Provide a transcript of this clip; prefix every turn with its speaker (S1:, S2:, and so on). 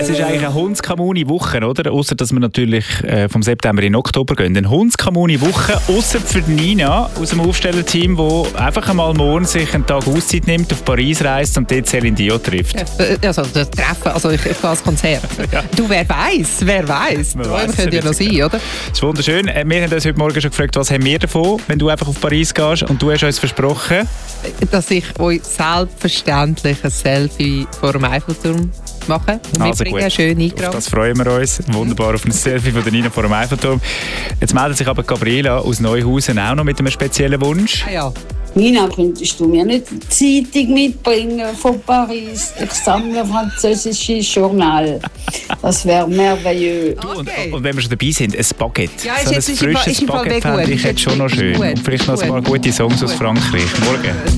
S1: Es ist eigentlich eine Hundskamuni-Woche, oder? Ausser, dass wir natürlich vom September in den Oktober gehen. Eine Hundskamuni-Woche, ausser für Nina aus dem Aufstellerteam, die einfach einmal morgen sich einen Tag Auszeit nimmt, auf Paris reist und dort Céline Dion trifft.
S2: Also das Treffen, also ich gehe als Konzert. Ja. Du, wer weiß? Das könnte ja noch sein, oder?
S1: Das ist wunderschön. Wir haben uns heute Morgen schon gefragt, was haben wir davon, wenn du einfach auf Paris gehst, und du hast uns versprochen,
S2: dass ich euch selbstverständlich ein Selfie vor dem Eiffelturm mache. Und
S1: also
S2: wir bringen schön eingegraben.
S1: Das freuen wir uns. Wunderbar, auf ein Selfie von der Nina vor dem Eiffelturm. Jetzt meldet sich aber Gabriela aus Neuhausen auch noch mit einem speziellen Wunsch.
S2: Ah, ja.
S3: Nina, könntest du mir nicht die Zeitung mitbringen von Paris? Ich sammle französische Journal. Das wäre merveilleux.
S2: Okay.
S1: Und wenn wir schon dabei sind, ein Baguette.
S2: Ja,
S1: so ein frisches Baguette fände ich jetzt schon noch schön. Und vielleicht noch ein paar gute Songs aus Frankreich. Morgen.